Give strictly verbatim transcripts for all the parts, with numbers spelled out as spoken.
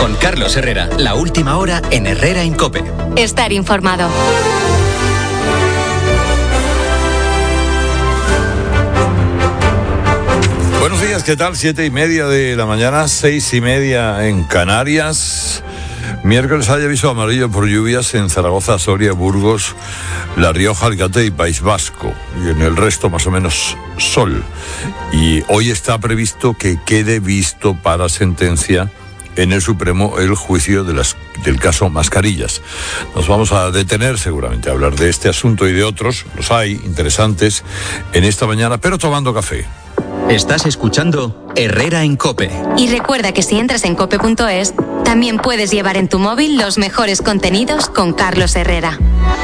Con Carlos Herrera, la última hora en Herrera en COPE. Estar informado. Buenos días, ¿qué tal? Siete y media de la mañana, seis y media en Canarias. Miércoles hay aviso amarillo por lluvias en Zaragoza, Soria, Burgos, La Rioja, Alicante y País Vasco. Y en el resto más o menos sol. Y hoy está previsto que quede visto para sentencia en el Supremo el juicio de las, del caso Mascarillas. Nos vamos a detener seguramente a hablar de este asunto y de otros, los hay, interesantes, en esta mañana, pero tomando café. Estás escuchando Herrera en COPE. Y recuerda que si entras en cope punto es, también puedes llevar en tu móvil los mejores contenidos con Carlos Herrera.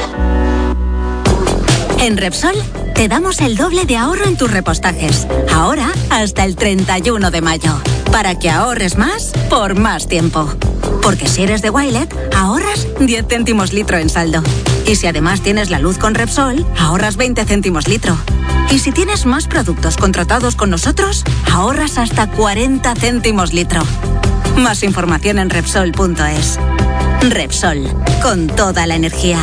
En Repsol te damos el doble de ahorro en tus repostajes. Ahora hasta el treinta y uno de mayo. Para que ahorres más por más tiempo. Porque si eres de Wilet, ahorras diez céntimos litro en saldo. Y si además tienes la luz con Repsol, ahorras veinte céntimos litro. Y si tienes más productos contratados con nosotros, ahorras hasta cuarenta céntimos litro. Más información en Repsol punto es. Repsol, con toda la energía.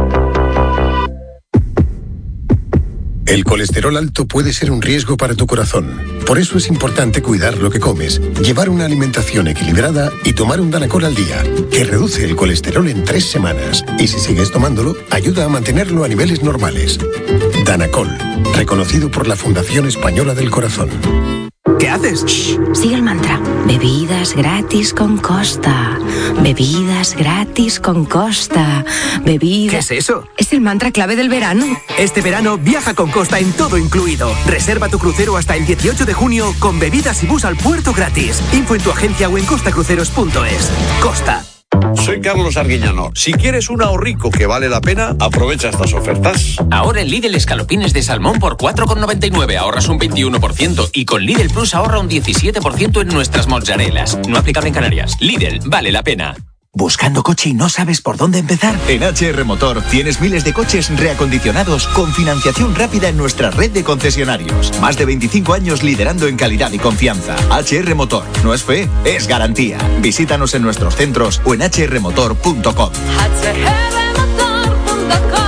El colesterol alto puede ser un riesgo para tu corazón. Por eso es importante cuidar lo que comes, llevar una alimentación equilibrada y tomar un Danacol al día, que reduce el colesterol en tres semanas. Y si sigues tomándolo, ayuda a mantenerlo a niveles normales. Danacol, reconocido por la Fundación Española del Corazón. ¿Qué haces? Shh, sigue el mantra. Bebidas gratis con Costa. Bebidas gratis con Costa. Bebidas... ¿Qué es eso? Es el mantra clave del verano. Este verano viaja con Costa en todo incluido. Reserva tu crucero hasta el dieciocho de junio con bebidas y bus al puerto gratis. Info en tu agencia o en costa cruceros punto es. Costa. Soy Carlos Arguiñano. Si quieres un ahorrico que vale la pena, aprovecha estas ofertas. Ahora en Lidl escalopines de salmón por cuatro con noventa y nueve, ahorras un veintiuno por ciento y con Lidl Plus ahorra un diecisiete por ciento en nuestras mozzarelas. No aplicable en Canarias. Lidl, vale la pena. ¿Buscando coche y no sabes por dónde empezar? En H R Motor tienes miles de coches reacondicionados con financiación rápida en nuestra red de concesionarios. Más de veinticinco años liderando en calidad y confianza. H R Motor, no es fe, es garantía. Visítanos en nuestros centros o en h r motor punto com. h r motor punto com.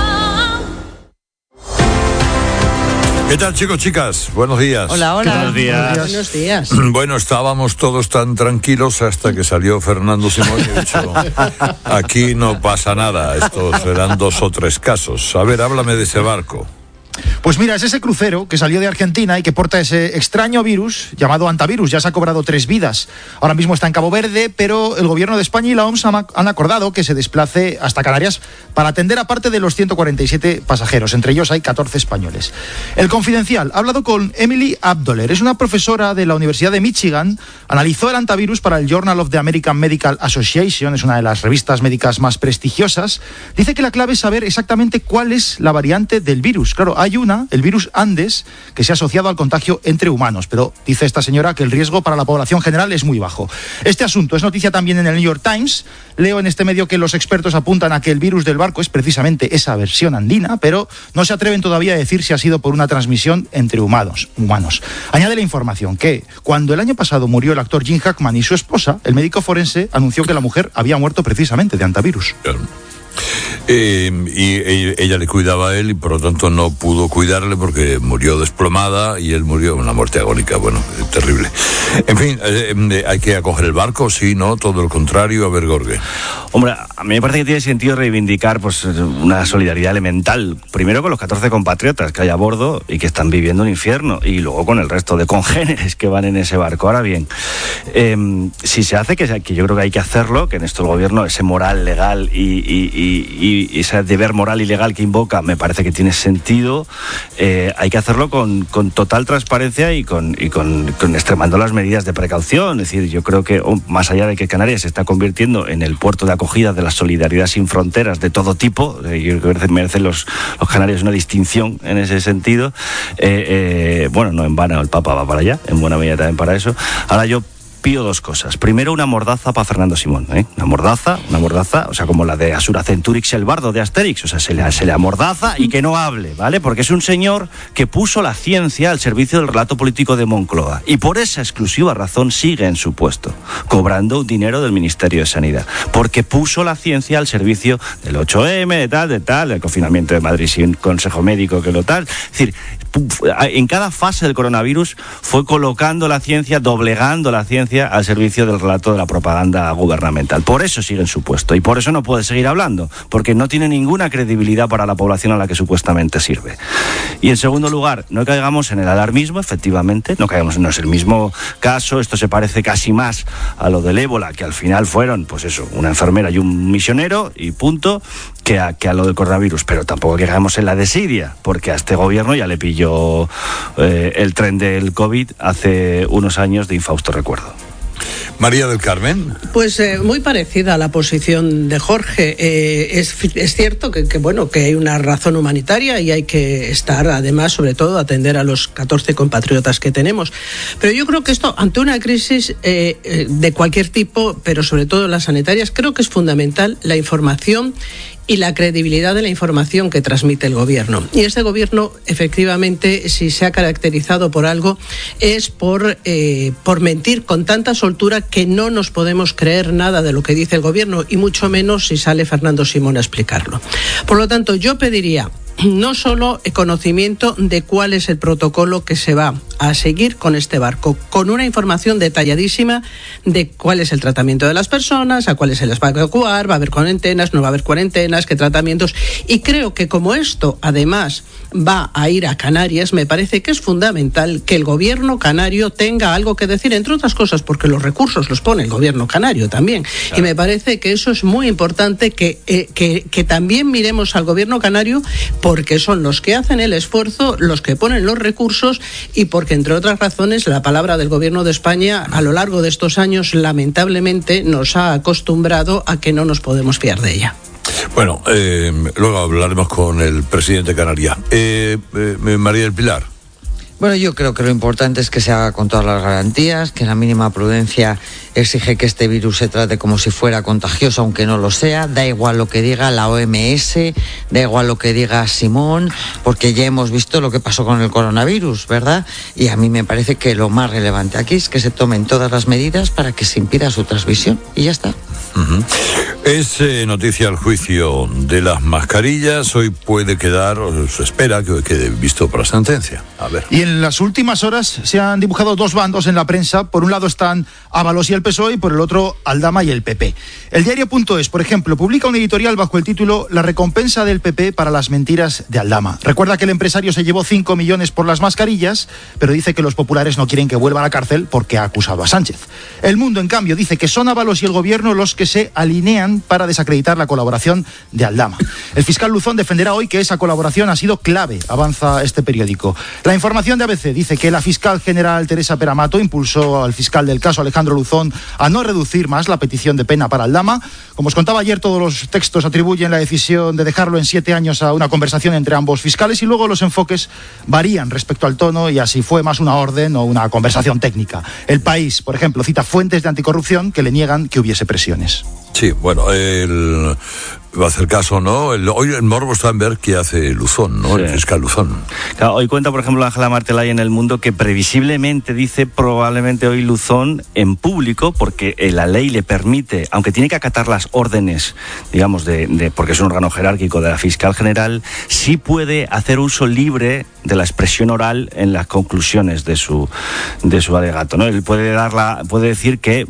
¿Qué tal, chicos, chicas? Buenos días. Hola, hola. Buenos días. Buenos días. Bueno, estábamos todos tan tranquilos hasta que salió Fernando Simón y dicho, aquí no pasa nada, estos serán dos o tres casos. A ver, háblame de ese barco. Pues mira, es ese crucero que salió de Argentina y que porta ese extraño virus llamado hantavirus. Ya se ha cobrado tres vidas. Ahora mismo está en Cabo Verde, pero el gobierno de España y la O M S han acordado que se desplace hasta Canarias para atender a parte de los ciento cuarenta y siete pasajeros. Entre ellos hay catorce españoles. El Confidencial ha hablado con Emily Abdoler. Es una profesora de la Universidad de Michigan. Analizó el hantavirus para el Journal of the American Medical Association. Es una de las revistas médicas más prestigiosas. Dice que la clave es saber exactamente cuál es la variante del virus. Claro, hay una, el virus Andes, que se ha asociado al contagio entre humanos, pero dice esta señora que el riesgo para la población general es muy bajo. Este asunto es noticia también en el New York Times. Leo en este medio que los expertos apuntan a que el virus del barco es precisamente esa versión andina, pero no se atreven todavía a decir si ha sido por una transmisión entre humanos. humanos. Añade la información que cuando el año pasado murió el actor Jim Hackman y su esposa, el médico forense anunció que la mujer había muerto precisamente de hantavirus. Claro. Eh, y ella le cuidaba a él y por lo tanto no pudo cuidarle porque murió desplomada y él murió una muerte agónica. Bueno, terrible. En fin, eh, hay que acoger el barco, sí, ¿no? Todo lo contrario. A ver, Gorge. Hombre, a mí me parece que tiene sentido reivindicar pues una solidaridad elemental. Primero con los catorce compatriotas que hay a bordo y que están viviendo un infierno, y luego con el resto de congéneres que van en ese barco. Ahora bien, eh, si se hace, que, que yo creo que hay que hacerlo, que en esto el gobierno, ese moral legal y, y, y, y ese deber moral y legal que invoca, me parece que tiene sentido. Eh, hay que hacerlo con, con total transparencia y, con, y con, con extremando las medidas de precaución. Es decir, yo creo que oh, más allá de que Canarias se está convirtiendo en el puerto de acogida de la solidaridad sin fronteras de todo tipo, eh, yo creo que merecen los, los canarios una distinción en ese sentido. Eh, eh, bueno, no en vano el Papa va para allá, en buena medida también para eso. Ahora yo pido dos cosas. Primero, una mordaza para Fernando Simón, ¿eh? Una mordaza, una mordaza, o sea, como la de Asura Centurix el bardo de Asterix, o sea, se le, se le amordaza y que no hable, ¿vale? Porque es un señor que puso la ciencia al servicio del relato político de Moncloa y por esa exclusiva razón sigue en su puesto, cobrando dinero del Ministerio de Sanidad, porque puso la ciencia al servicio del ocho eme, de tal, de tal, del confinamiento de Madrid sin consejo médico que lo tal. Es decir, en cada fase del coronavirus fue colocando la ciencia, doblegando la ciencia al servicio del relato de la propaganda gubernamental. Por eso sigue en su puesto y por eso no puede seguir hablando, porque no tiene ninguna credibilidad para la población a la que supuestamente sirve. Y en segundo lugar, no caigamos en el alarmismo, efectivamente, no caigamos, no es el mismo caso, esto se parece casi más a lo del ébola, que al final fueron, pues eso, una enfermera y un misionero y punto, que a, que a lo del coronavirus, pero tampoco caigamos en la desidia, porque a este gobierno ya le pilló eh, el tren del COVID hace unos años de infausto recuerdo. María del Carmen. Pues eh, muy parecida a la posición de Jorge. Eh, es, es cierto que, que bueno que hay una razón humanitaria y hay que estar, además, sobre todo, atender a los catorce compatriotas que tenemos. Pero yo creo que esto, ante una crisis eh, de cualquier tipo, pero sobre todo las sanitarias, creo que es fundamental la información y la credibilidad de la información que transmite el gobierno. Y este gobierno, efectivamente, si se ha caracterizado por algo, es por, eh, por mentir con tanta soltura que no nos podemos creer nada de lo que dice el gobierno, y mucho menos si sale Fernando Simón a explicarlo. Por lo tanto, yo pediría no solo el conocimiento de cuál es el protocolo que se va a seguir con este barco, con una información detalladísima de cuál es el tratamiento de las personas, a cuáles se les va a evacuar, va a haber cuarentenas, no va a haber cuarentenas, qué tratamientos. Y creo que como esto, además, va a ir a Canarias, me parece que es fundamental que el gobierno canario tenga algo que decir, entre otras cosas, porque los recursos los pone el gobierno canario también. Claro. Y me parece que eso es muy importante, que, eh, que, que también miremos al gobierno canario, porque son los que hacen el esfuerzo, los que ponen los recursos, y porque, entre otras razones, la palabra del gobierno de España a lo largo de estos años, lamentablemente, nos ha acostumbrado a que no nos podemos fiar de ella. Bueno, eh, luego hablaremos con el presidente canario. Eh, eh, María del Pilar. Bueno, yo creo que lo importante es que se haga con todas las garantías, que la mínima prudencia exige que este virus se trate como si fuera contagioso, aunque no lo sea. Da igual lo que diga la O M S, da igual lo que diga Simón, porque ya hemos visto lo que pasó con el coronavirus, ¿verdad? Y a mí me parece que lo más relevante aquí es que se tomen todas las medidas para que se impida su transmisión, y ya está. Uh-huh. Es eh, noticia el juicio de las mascarillas. Hoy puede quedar, o se espera que quede visto por la sentencia. A ver. Y en las últimas horas se han dibujado dos bandos en la prensa. Por un lado están Ábalos y el P S O E, y por el otro Aldama y el P P. El diario.es, por ejemplo, publica un editorial bajo el título La recompensa del P P para las mentiras de Aldama. Recuerda que el empresario se llevó cinco millones por las mascarillas, pero dice que los populares no quieren que vuelva a la cárcel porque ha acusado a Sánchez. El Mundo, en cambio, dice que son Ábalos y el gobierno los que se alinean para desacreditar la colaboración de Aldama. El fiscal Luzón defenderá hoy que esa colaboración ha sido clave, avanza este periódico. La información de A B C dice que la fiscal general Teresa Peramato impulsó al fiscal del caso, Alejandro Luzón, a no reducir más la petición de pena para Aldama. Como os contaba ayer, todos los textos atribuyen la decisión de dejarlo en siete años a una conversación entre ambos fiscales, y luego los enfoques varían respecto al tono y a si fue más una orden o una conversación técnica. El País, por ejemplo, cita fuentes de anticorrupción que le niegan que hubiese presiones. Sí, bueno, el, va a hacer caso, ¿no? El, hoy el morbo está en ver qué hace Luzón, ¿no? Sí. El fiscal Luzón. Claro, hoy cuenta, por ejemplo, Ángela Martelay en El Mundo que previsiblemente dice probablemente hoy Luzón en público, porque la ley le permite, aunque tiene que acatar las órdenes, digamos, de, de porque es un órgano jerárquico de la fiscal general, sí puede hacer uso libre de la expresión oral en las conclusiones de su de su alegato, ¿no? Él puede dar la, puede decir que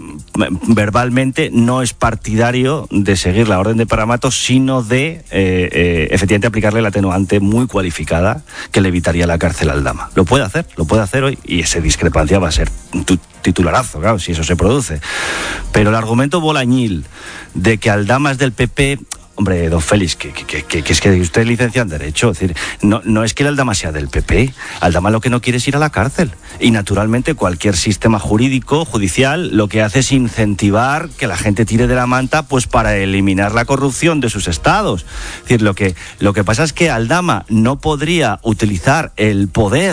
verbalmente no es partidario de seguir la orden de Peramato, sino de eh, eh, efectivamente aplicarle la atenuante muy cualificada que le evitaría la cárcel al Aldama. Lo puede hacer, lo puede hacer hoy, y esa discrepancia va a ser un titularazo, claro, si eso se produce. Pero el argumento bolañil de que Aldama es del P P... Hombre, don Félix, que, que, que, que es que usted es licenciado en Derecho, es decir, no, no es que el Aldama sea del P P, Aldama lo que no quiere es ir a la cárcel. Y naturalmente cualquier sistema jurídico, judicial, lo que hace es incentivar que la gente tire de la manta, pues para eliminar la corrupción de sus estados. Es decir, lo que, lo que pasa es que Aldama no podría utilizar el poder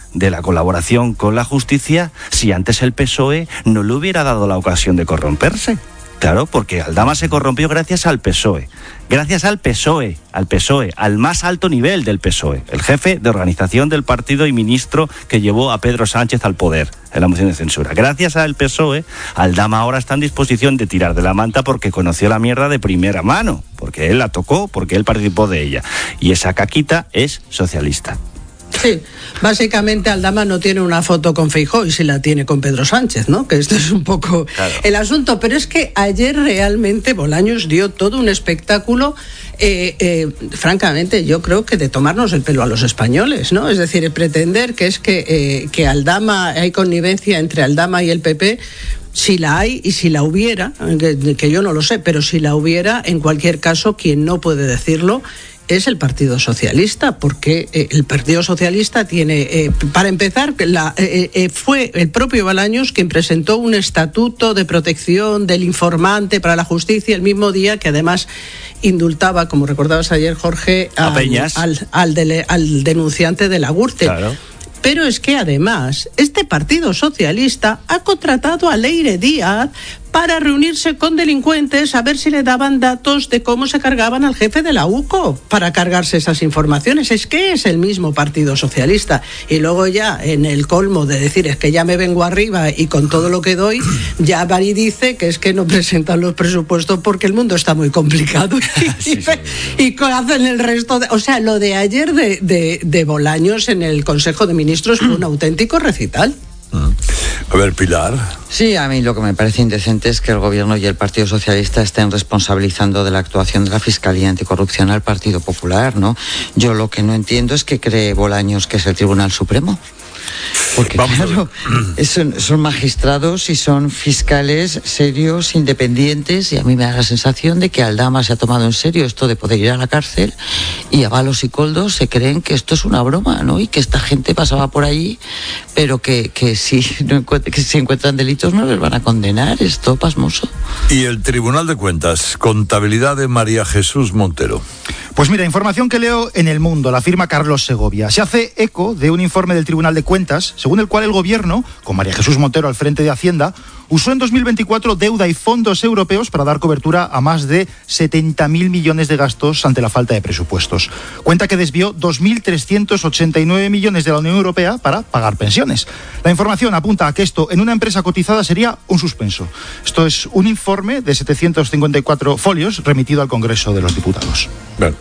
de la colaboración con la justicia si antes el P S O E no le hubiera dado la ocasión de corromperse. Claro, porque Aldama se corrompió gracias al P S O E. Gracias al P S O E, al P S O E, al más alto nivel del P S O E, el jefe de organización del partido y ministro que llevó a Pedro Sánchez al poder en la moción de censura. Gracias al P S O E, Aldama ahora está en disposición de tirar de la manta porque conoció la mierda de primera mano, porque él la tocó, porque él participó de ella. Y esa caquita es socialista. Sí, básicamente Aldama no tiene una foto con Feijóo y sí la tiene con Pedro Sánchez, ¿no? Que esto es un poco claro. el asunto. Pero es que ayer realmente Bolaños dio todo un espectáculo, eh, eh, francamente, yo creo que de tomarnos el pelo a los españoles, ¿no? Es decir, pretender que es que, eh, que Aldama, hay connivencia entre Aldama y el P P. Si la hay y si la hubiera, que, que yo no lo sé, pero si la hubiera, en cualquier caso, quien no puede decirlo es el Partido Socialista, porque eh, el Partido Socialista tiene, eh, para empezar, la, eh, eh, fue el propio Bolaños quien presentó un estatuto de protección del informante para la justicia el mismo día que además indultaba, como recordabas ayer, Jorge, al, a Peñas. al, al, dele, al denunciante de la Gürtel. Claro. Pero es que además este Partido Socialista ha contratado a Leire Díaz para reunirse con delincuentes a ver si le daban datos de cómo se cargaban al jefe de la U C O para cargarse esas informaciones. Es que es el mismo Partido Socialista. Y luego ya en el colmo de decir es que ya me vengo arriba y con todo lo que doy, ya Bari dice que es que no presentan los presupuestos porque el mundo está muy complicado. sí, sí. Y hacen el resto de... O sea, lo de ayer de, de, de Bolaños en el Consejo de Ministros fue un auténtico recital. A ver, Pilar. Sí, a mí lo que me parece indecente es que el Gobierno y el Partido Socialista estén responsabilizando de la actuación de la Fiscalía Anticorrupción al Partido Popular, ¿no? Yo lo que no entiendo es que cree Bolaños que es el Tribunal Supremo. Porque Vamos claro, son, son magistrados y son fiscales serios, independientes, y a mí me da la sensación de que Aldama se ha tomado en serio esto de poder ir a la cárcel y Ábalos y Koldo se creen que esto es una broma, ¿no? Y que esta gente pasaba por allí, pero que, que, si, no encuent- que si encuentran delitos no les van a condenar. Esto pasmoso. Y el Tribunal de Cuentas, contabilidad de María Jesús Montero. Pues mira, información que leo en El Mundo, la firma Carlos Segovia. Se hace eco de un informe del Tribunal de Cuentas, según el cual el Gobierno, con María Jesús Montero al frente de Hacienda, usó en dos mil veinticuatro deuda y fondos europeos para dar cobertura a más de setenta mil millones de gastos ante la falta de presupuestos. Cuenta que desvió dos mil trescientos ochenta y nueve millones de la Unión Europea para pagar pensiones. La información apunta a que esto en una empresa cotizada sería un suspenso. Esto es un informe de setecientos cincuenta y cuatro folios remitido al Congreso de los Diputados. Bueno,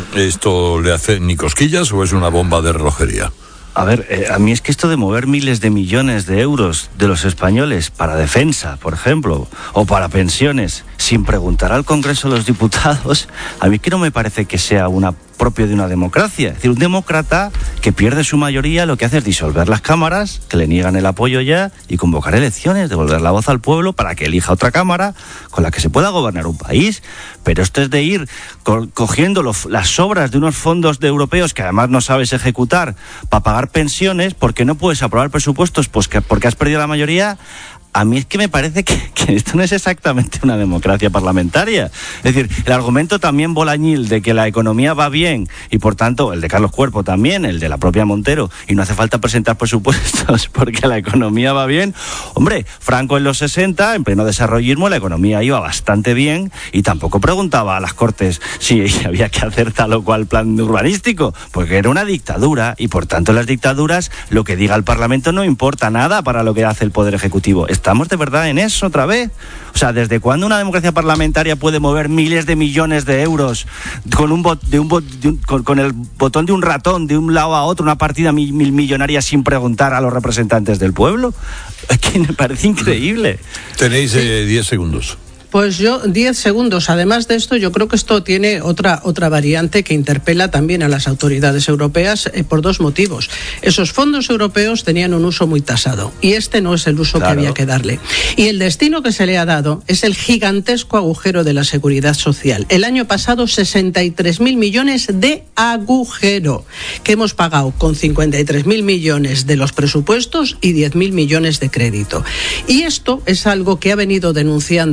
¿esto le hace ni cosquillas o es una bomba de relojería? A ver, eh, a mí es que esto de mover miles de millones de euros de los españoles para defensa, por ejemplo, o para pensiones, sin preguntar al Congreso de los Diputados, a mí es que no me parece que sea una propio de una democracia. Es decir, un demócrata que pierde su mayoría lo que hace es disolver las cámaras, que le niegan el apoyo ya, y convocar elecciones, devolver la voz al pueblo para que elija otra cámara con la que se pueda gobernar un país. Pero esto es de ir co- cogiendo los, las sobras de unos fondos de europeos que además no sabes ejecutar para pagar pensiones, porque no puedes aprobar presupuestos pues que, porque has perdido la mayoría. A mí es que me parece que, que esto no es exactamente una democracia parlamentaria. Es decir, el argumento también bolañil de que la economía va bien y por tanto, el de Carlos Cuerpo también, el de la propia Montero, y no hace falta presentar presupuestos porque la economía va bien. Hombre, Franco en los sesenta, en pleno desarrollismo, la economía iba bastante bien y tampoco preguntaba a las Cortes si había que hacer tal o cual plan urbanístico, porque era una dictadura y por tanto en las dictaduras lo que diga el Parlamento no importa nada para lo que hace el Poder Ejecutivo. ¿Estamos de verdad en eso otra vez? O sea, ¿desde cuándo una democracia parlamentaria puede mover miles de millones de euros con un, bot, de un, bot, de un con, con el botón de un ratón de un lado a otro, una partida mil, mil millonaria sin preguntar a los representantes del pueblo? Es que me parece increíble. Tenéis eh, diez segundos. Pues yo, diez segundos. Además de esto, yo creo que esto tiene otra otra variante que interpela también a las autoridades europeas eh, por dos motivos. Esos fondos europeos tenían un uso muy tasado y este no es el uso claro. que había que darle. Y el destino que se le ha dado es el gigantesco agujero de la seguridad social. El año pasado, sesenta y tres mil millones de agujero que hemos pagado con cincuenta y tres mil millones de los presupuestos y diez mil millones de crédito. Y esto es algo que ha venido denunciando, además,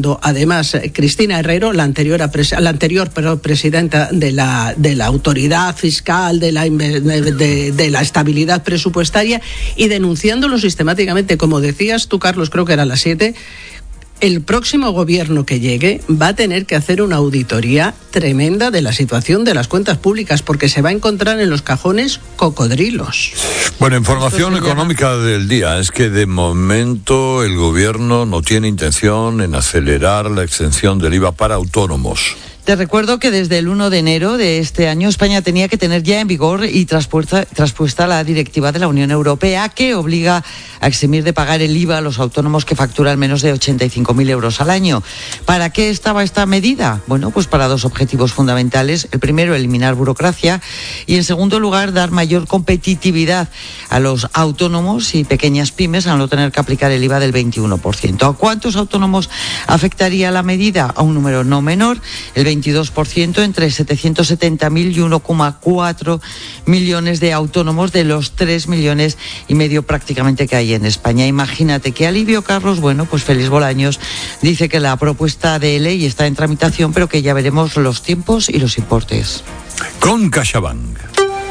además, Cristina Herrero, la anterior, la anterior pero, presidenta de la, de la autoridad fiscal, de la, de, de, de la estabilidad presupuestaria, y denunciándolo sistemáticamente, como decías tú, Carlos, creo que era a las siete. El próximo gobierno que llegue va a tener que hacer una auditoría tremenda de la situación de las cuentas públicas, porque se va a encontrar en los cajones cocodrilos. Bueno, información económica del día es que de momento el gobierno no tiene intención en acelerar la exención del I V A para autónomos. Te recuerdo que desde el uno de enero de este año España tenía que tener ya en vigor y traspuesta, traspuesta la directiva de la Unión Europea que obliga a eximir de pagar el I V A a los autónomos que facturan menos de ochenta y cinco mil euros al año. ¿Para qué estaba esta medida? Bueno, pues para dos objetivos fundamentales. El primero, eliminar burocracia, y en segundo lugar, dar mayor competitividad a los autónomos y pequeñas pymes al no tener que aplicar el I V A del veintiuno por ciento. ¿A cuántos autónomos afectaría la medida? A un número no menor, el veintidós por ciento, entre setecientos setenta mil y uno coma cuatro millones de autónomos de los tres millones y medio prácticamente que hay en España. Imagínate qué alivio, Carlos. Bueno, pues Félix Bolaños dice que la propuesta de ley está en tramitación, pero que ya veremos los tiempos y los importes. Con CaixaBank.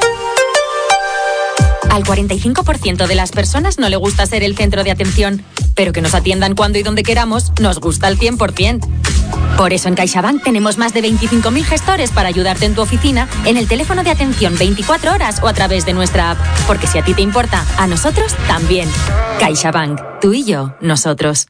Al cuarenta y cinco por ciento de las personas no le gusta ser el centro de atención, pero que nos atiendan cuando y donde queramos nos gusta al cien por ciento. Por eso en CaixaBank tenemos más de veinticinco mil gestores para ayudarte en tu oficina, en el teléfono de atención veinticuatro horas o a través de nuestra app. Porque si a ti te importa, a nosotros también. CaixaBank, tú y yo, nosotros.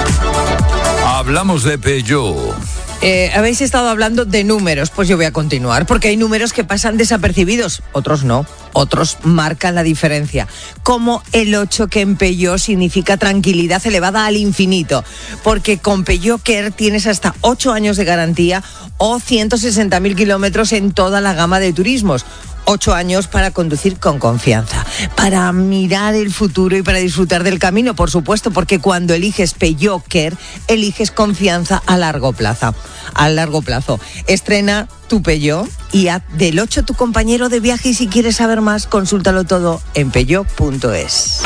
Hablamos de Peugeot. Eh, habéis estado hablando de números, pues yo voy a continuar, porque hay números que pasan desapercibidos, otros no, otros marcan la diferencia, como el ocho, que en Peugeot significa tranquilidad elevada al infinito, porque con Peugeot Care tienes hasta ocho años de garantía o ciento sesenta mil kilómetros en toda la gama de turismos. Ocho años para conducir con confianza, para mirar el futuro y para disfrutar del camino, por supuesto, porque cuando eliges Peugeot Care, eliges confianza a largo plazo. A largo plazo. Estrena tu Peugeot y haz del ocho tu compañero de viaje, y si quieres saber más, consúltalo todo en peugeot punto es.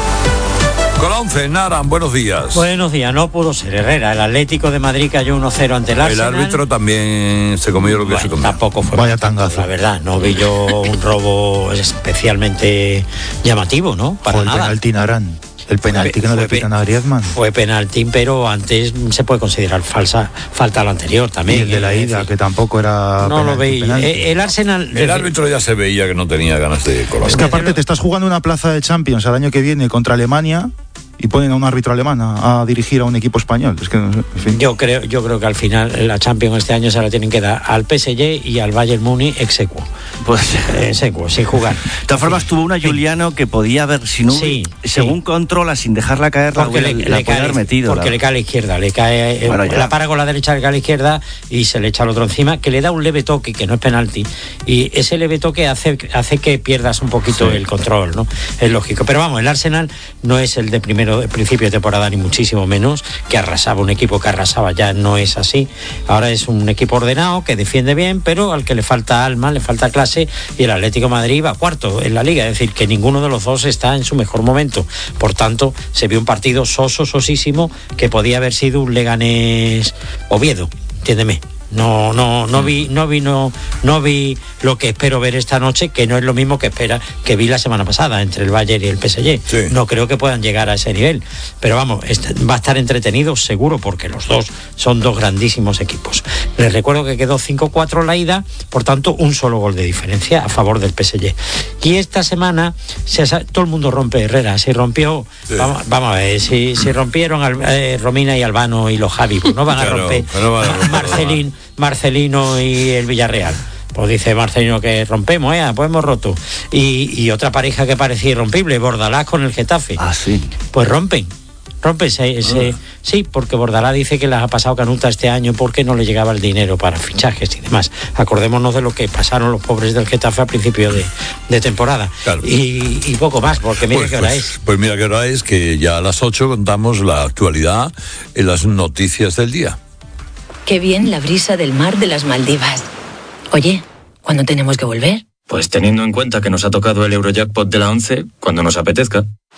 Con la once, Naran, buenos días. Buenos días, no pudo ser Herrera. El Atlético de Madrid cayó uno cero ante el Arsenal. El árbitro también se comió lo que bueno, se comió. Tampoco fue. Vaya tangazo. La verdad, no vi yo un robo especialmente llamativo, ¿no? Para o el nada. penalti Naran. El penalti que no le pitan a Griezmann. Fue penalti, pero antes se puede considerar falsa falta la anterior también. Y el de la ida, que tampoco era No penalti, lo veía. penalti. El Arsenal... El árbitro ya se veía que no tenía ganas de colaborar. Es que aparte te estás jugando una plaza de Champions al año que viene contra Alemania y ponen a un árbitro alemán a, a dirigir a un equipo español. Es que, en fin. Yo creo, yo creo que al final la Champions este año se la tienen que dar al P S G y al Bayern Múnich execuo. Pues execuo, sin jugar. De todas formas, tuvo una Juliano que podía haber, si no, sí, según sí. controla, sin dejarla caer, porque la, le, la le puede cae, haber metido. Porque la... le cae a la izquierda, le cae, bueno, la para con la derecha, le cae a la izquierda y se le echa al otro encima, que le da un leve toque, que no es penalti, y ese leve toque hace, hace que pierdas un poquito sí. el control, ¿no? Es lógico. Pero vamos, el Arsenal no es el de primero, el principio de temporada, ni muchísimo menos, que arrasaba, un equipo que arrasaba ya no es así. Ahora es un equipo ordenado, que defiende bien, pero al que le falta alma, le falta clase, y el Atlético de Madrid va cuarto en la Liga, es decir, que ninguno de los dos está en su mejor momento. Por tanto, se vio un partido soso, sosísimo, que podía haber sido un Leganés Oviedo, entiéndeme. No, no, no vi, no vi, no, no vi lo que espero ver esta noche, que no es lo mismo que espera, que vi la semana pasada entre el Bayern y el P S G. Sí. No creo que puedan llegar a ese nivel. Pero vamos, este, va a estar entretenido seguro, porque los dos son dos grandísimos equipos. Les recuerdo que quedó cinco cuatro la ida, por tanto, un solo gol de diferencia a favor del P S G. Y esta semana se, todo el mundo rompe Herrera. Si rompió, sí. vamos, vamos a ver, si, si rompieron al, eh, Romina y Albano y los Javi, pues no van a claro, romper no van a romper Marcelín. Marcelino y el Villarreal. Pues dice Marcelino que rompemos, ¿eh? Pues hemos roto. Y, y otra pareja que parecía irrompible, Bordalás con el Getafe. Ah, sí. Pues rompen. Rompen ese, ese, ah. Sí, porque Bordalás dice que las ha pasado canuta este año porque no le llegaba el dinero para fichajes y demás. Acordémonos de lo que pasaron los pobres del Getafe a principio de, de temporada. Claro. Y, y poco más, porque mira pues, qué hora pues, es. Pues mira qué hora es, que ya a las ocho contamos la actualidad en las noticias del día. Qué bien la brisa del mar de las Maldivas. Oye, ¿cuándo tenemos que volver? Pues teniendo en cuenta que nos ha tocado el Eurojackpot de la once, cuando nos apetezca.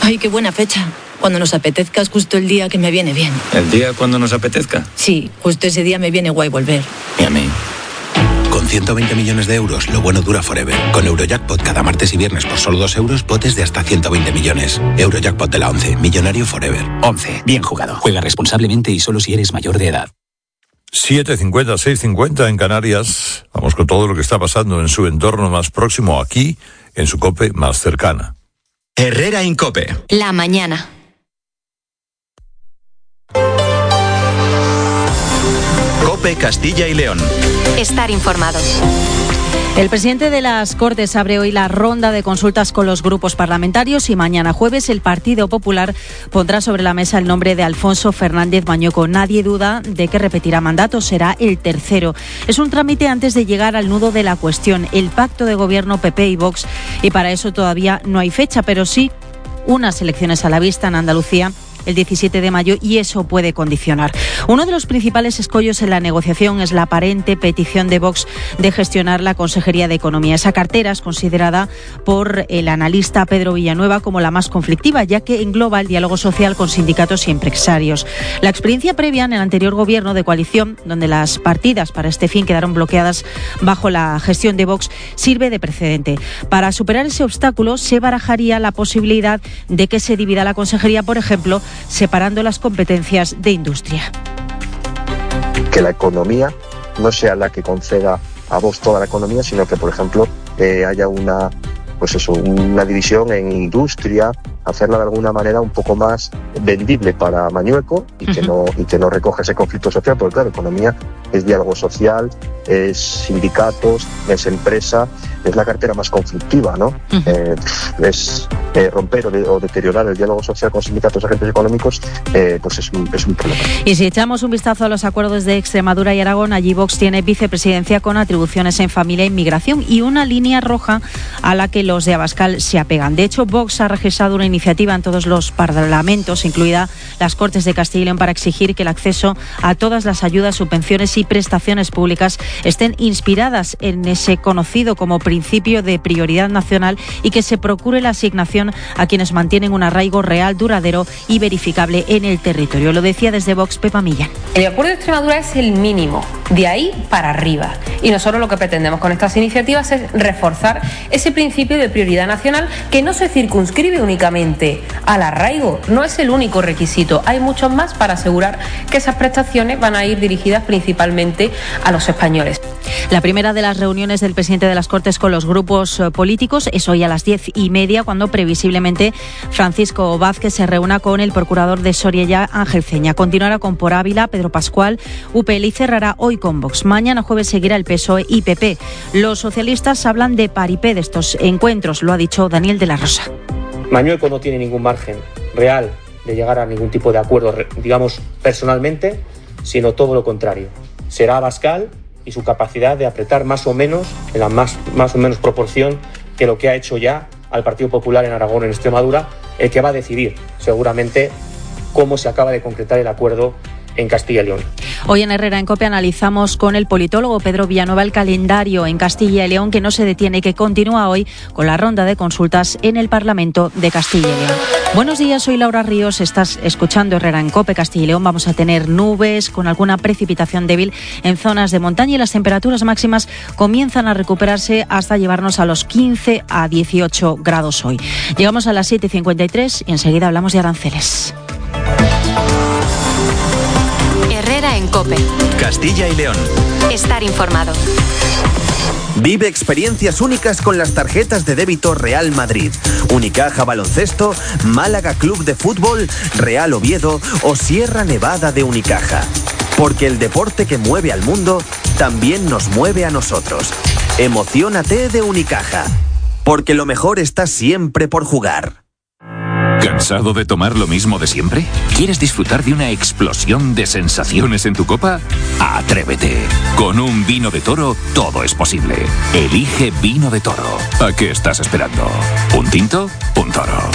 Ay, qué buena fecha. Cuando nos apetezca es justo el día que me viene bien. ¿El día cuando nos apetezca? Sí, justo ese día me viene guay volver. Y a mí. Con ciento veinte millones de euros, lo bueno dura forever. Con Eurojackpot cada martes y viernes por solo dos euros, botes de hasta ciento veinte millones. Eurojackpot de la once, millonario forever. once. Bien jugado. Juega responsablemente y solo si eres mayor de edad. siete cincuenta, seis cincuenta en Canarias. Vamos con todo lo que está pasando en su entorno más próximo, aquí, en su COPE más cercana. Herrera en COPE. La mañana. COPE Castilla y León. Estar informado. El presidente de las Cortes abre hoy la ronda de consultas con los grupos parlamentarios y mañana jueves el Partido Popular pondrá sobre la mesa el nombre de Alfonso Fernández Mañueco. Nadie duda de que repetirá mandato, será el tercero. Es un trámite antes de llegar al nudo de la cuestión, el pacto de gobierno P P y Vox, y para eso todavía no hay fecha, pero sí unas elecciones a la vista en Andalucía el diecisiete de mayo, y eso puede condicionar. Uno de los principales escollos en la negociación es la aparente petición de Vox de gestionar la Consejería de Economía. Esa cartera es considerada por el analista Pedro Villanueva como la más conflictiva, ya que engloba el diálogo social con sindicatos y empresarios. La experiencia previa en el anterior gobierno de coalición, donde las partidas para este fin quedaron bloqueadas bajo la gestión de Vox, sirve de precedente. Para superar ese obstáculo se barajaría la posibilidad de que se divida la consejería, por ejemplo, separando las competencias de industria. Que la economía no sea la que conceda a Vox toda la economía, sino que, por ejemplo, eh, haya una, pues eso, una división en industria, hacerla de alguna manera un poco más vendible para Mañueco y que no y que no recoja ese conflicto social, porque claro, economía es diálogo social, es sindicatos, es empresa, es la cartera más conflictiva, ¿no? Uh-huh. Eh, es eh, romper o, de, o deteriorar el diálogo social con sindicatos y agentes económicos, eh, pues es un, es un problema. Y si echamos un vistazo a los acuerdos de Extremadura y Aragón, allí Vox tiene vicepresidencia con atribuciones en familia e inmigración y una línea roja a la que los de Abascal se apegan. De hecho, Vox ha registrado una iniciativa en todos los parlamentos, incluida las Cortes de Castilla y León, para exigir que el acceso a todas las ayudas, subvenciones y prestaciones públicas estén inspiradas en ese conocido como principio de prioridad nacional y que se procure la asignación a quienes mantienen un arraigo real, duradero y verificable en el territorio. Lo decía desde Vox Pepa Millán. El acuerdo de Extremadura es el mínimo, de ahí para arriba. Y nosotros lo que pretendemos con estas iniciativas es reforzar ese principio de prioridad nacional que no se circunscribe únicamente al arraigo, no es el único requisito. Hay muchos más para asegurar que esas prestaciones van a ir dirigidas principalmente a los españoles. La primera de las reuniones del presidente de las Cortes con los grupos políticos es hoy a las diez y media, cuando previsiblemente Francisco Vázquez se reúna con el procurador de Soria, Ángel Ceña. Continuará con Por Ávila, Pedro Pascual, U P L y cerrará hoy con Vox. Mañana jueves seguirá el P S O E y P P. Los socialistas hablan de paripé de estos encuentros, lo ha dicho Daniel de la Rosa. Mañueco no tiene ningún margen real de llegar a ningún tipo de acuerdo, digamos, personalmente, sino todo lo contrario. Será Abascal y su capacidad de apretar más o menos, en la más, más o menos proporción que lo que ha hecho ya al Partido Popular en Aragón, en Extremadura, el que va a decidir seguramente cómo se acaba de concretar el acuerdo en Castilla y León. Hoy en Herrera en COPE analizamos con el politólogo Pedro Villanueva el calendario en Castilla y León, que no se detiene y que continúa hoy con la ronda de consultas en el Parlamento de Castilla y León. Buenos días, soy Laura Ríos, estás escuchando Herrera en COPE Castilla y León. Vamos a tener nubes con alguna precipitación débil en zonas de montaña y las temperaturas máximas comienzan a recuperarse hasta llevarnos a los quince a dieciocho grados hoy. Llegamos a las siete y cincuenta y tres y enseguida hablamos de aranceles. Herrera en COPE. Castilla y León. Estar informado. Vive experiencias únicas con las tarjetas de débito Real Madrid, Unicaja Baloncesto, Málaga Club de Fútbol, Real Oviedo o Sierra Nevada de Unicaja. Porque el deporte que mueve al mundo también nos mueve a nosotros. Emociónate de Unicaja. Porque lo mejor está siempre por jugar. ¿Cansado de tomar lo mismo de siempre? ¿Quieres disfrutar de una explosión de sensaciones en tu copa? ¡Atrévete! Con un vino de Toro todo es posible. Elige Vino de Toro. ¿A qué estás esperando? ¿Un tinto? Un Toro.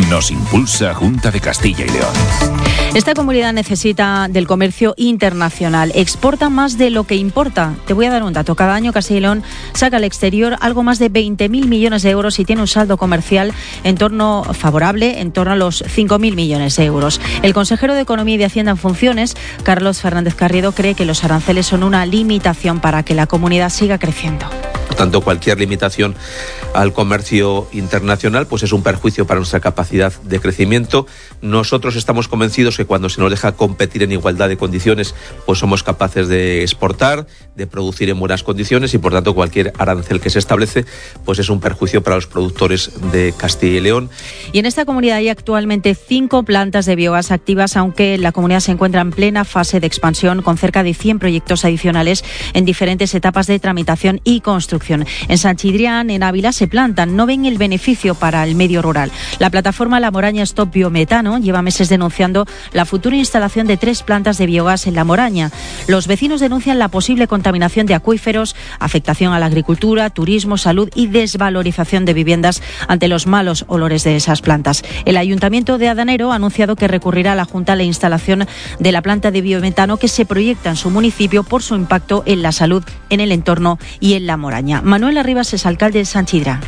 Nos impulsa Junta de Castilla y León. Esta comunidad necesita del comercio internacional. Exporta más de lo que importa. Te voy a dar un dato. Cada año Castilla y León saca al exterior algo más de veinte mil millones de euros y tiene un saldo comercial en torno favorable, en torno a los cinco mil millones de euros. El consejero de Economía y de Hacienda en funciones, Carlos Fernández Carriedo, cree que los aranceles son una limitación para que la comunidad siga creciendo. Por tanto, cualquier limitación al comercio internacional pues es un perjuicio para nuestra capacidad de crecimiento. Nosotros estamos convencidos que cuando se nos deja competir en igualdad de condiciones, pues somos capaces de exportar, de producir en buenas condiciones y, por tanto, cualquier arancel que se establece pues es un perjuicio para los productores de Castilla y León. Y en esta comunidad hay actualmente cinco plantas de biogás activas, aunque la comunidad se encuentra en plena fase de expansión con cerca de cien proyectos adicionales en diferentes etapas de tramitación y construcción. En San Chidrián, en Ávila, se plantan, no ven el beneficio para el medio rural. La plataforma La Moraña Stop Biometano lleva meses denunciando la futura instalación de tres plantas de biogás en La Moraña. Los vecinos denuncian la posible contaminación de acuíferos, afectación a la agricultura, turismo, salud y desvalorización de viviendas ante los malos olores de esas plantas. El Ayuntamiento de Adanero ha anunciado que recurrirá a la Junta a la instalación de la planta de biometano que se proyecta en su municipio por su impacto en la salud, en el entorno y en La Moraña. Manuel Arribas es alcalde de San Chidrián.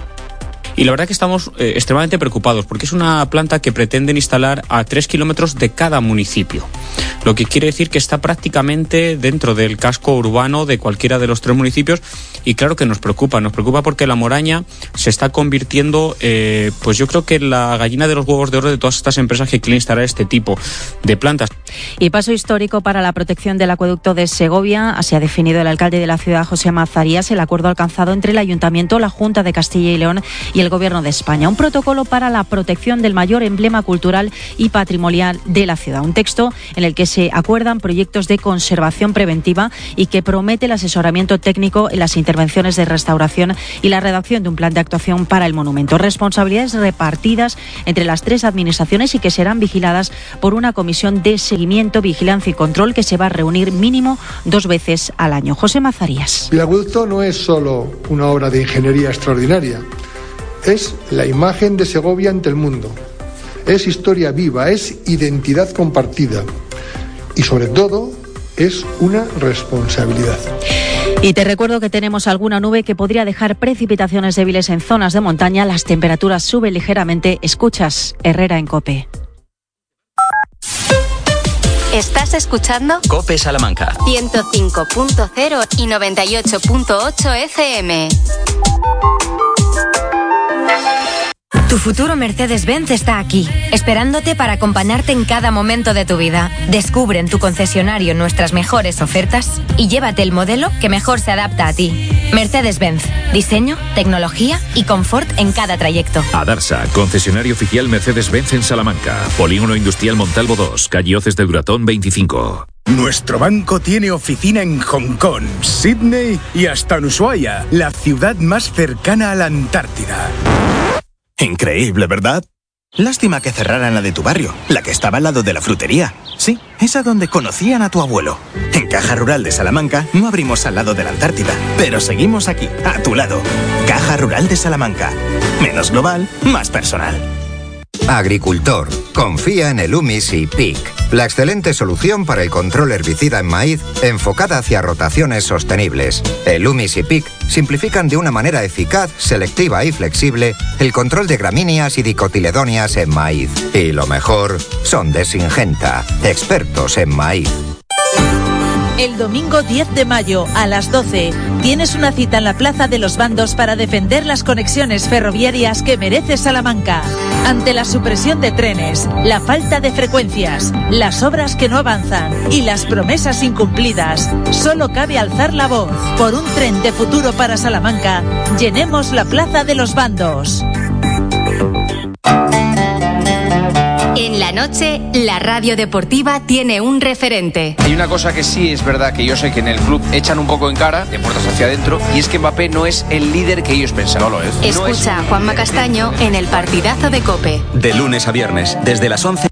Y la verdad que estamos eh, extremadamente preocupados porque es una planta que pretenden instalar a tres kilómetros de cada municipio. Lo que quiere decir que está prácticamente dentro del casco urbano de cualquiera de los tres municipios y claro que nos preocupa, nos preocupa porque La Moraña se está convirtiendo, eh, pues yo creo que en la gallina de los huevos de oro de todas estas empresas que quieren instalar este tipo de plantas. Y paso histórico para la protección del acueducto de Segovia. Así ha definido el alcalde de la ciudad, José Mazarías, el acuerdo alcanzado entre el Ayuntamiento, la Junta de Castilla y León y el Gobierno de España. Un protocolo para la protección del mayor emblema cultural y patrimonial de la ciudad. Un texto en el que se acuerdan proyectos de conservación preventiva y que promete el asesoramiento técnico en las intervenciones de restauración y la redacción de un plan de actuación para el monumento. Responsabilidades repartidas entre las tres administraciones y que serán vigiladas por una comisión de seguimiento, vigilancia y control que se va a reunir mínimo dos veces al año. José Mazarías. El acueducto no es solo una obra de ingeniería extraordinaria, es la imagen de Segovia ante el mundo, es historia viva, es identidad compartida y sobre todo es una responsabilidad. Y te recuerdo que tenemos alguna nube que podría dejar precipitaciones débiles en zonas de montaña. Las temperaturas suben ligeramente. Escuchas Herrera en COPE. ¿Estás escuchando? COPE Salamanca. ciento cinco punto cero y noventa y ocho punto ocho F M. Tu futuro Mercedes-Benz está aquí, esperándote para acompañarte en cada momento de tu vida. Descubre en tu concesionario nuestras mejores ofertas y llévate el modelo que mejor se adapta a ti. Mercedes-Benz, diseño, tecnología y confort en cada trayecto. Adarsa, concesionario oficial Mercedes-Benz en Salamanca. Polígono Industrial Montalvo dos, calle Hoces del Duratón veinticinco. Nuestro banco tiene oficina en Hong Kong, Sydney y hasta en Ushuaia, la ciudad más cercana a la Antártida. Increíble, ¿verdad? Lástima que cerraran la de tu barrio, la que estaba al lado de la frutería. Sí, esa donde conocían a tu abuelo. En Caja Rural de Salamanca no abrimos al lado de la Antártida, pero seguimos aquí, a tu lado. Caja Rural de Salamanca. Menos global, más personal. Agricultor, confía en el Umisi P I C, la excelente solución para el control herbicida en maíz enfocada hacia rotaciones sostenibles. El Umisi P I C simplifican de una manera eficaz, selectiva y flexible el control de gramíneas y dicotiledóneas en maíz. Y lo mejor, son de Syngenta, expertos en maíz. El domingo diez de mayo a las doce tienes una cita en la Plaza de los Bandos para defender las conexiones ferroviarias que merece Salamanca. Ante la supresión de trenes, la falta de frecuencias, las obras que no avanzan y las promesas incumplidas, solo cabe alzar la voz. Por un tren de futuro para Salamanca, llenemos la Plaza de los Bandos. En la noche, la radio deportiva tiene un referente. Hay una cosa que sí es verdad que yo sé que en el club echan un poco en cara, de puertas hacia adentro, y es que Mbappé no es el líder que ellos pensaban. No lo es. Escucha no es a Juanma Castaño en el partidazo de COPE. De lunes a viernes, desde las once.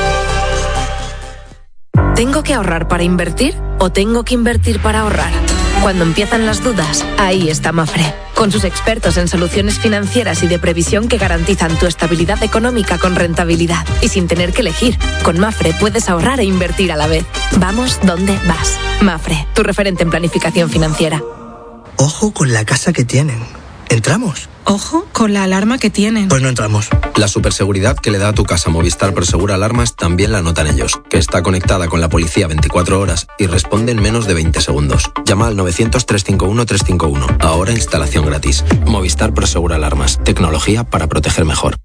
¿Tengo que ahorrar para invertir o tengo que invertir para ahorrar? Cuando empiezan las dudas, ahí está Mafre, con sus expertos en soluciones financieras y de previsión que garantizan tu estabilidad económica con rentabilidad y sin tener que elegir. Con Mafre puedes ahorrar e invertir a la vez. Vamos donde vas. Mafre, tu referente en planificación financiera. Ojo con la casa que tienen. ¿Entramos? Ojo con la alarma que tienen. Pues no entramos. La superseguridad que le da a tu casa Movistar Prosegura Alarmas también la notan ellos, que está conectada con la policía veinticuatro horas y responde en menos de veinte segundos. Llama al novecientos, trescientos cincuenta y uno, trescientos cincuenta y uno. Ahora instalación gratis. Movistar Prosegura Alarmas. Tecnología para proteger mejor.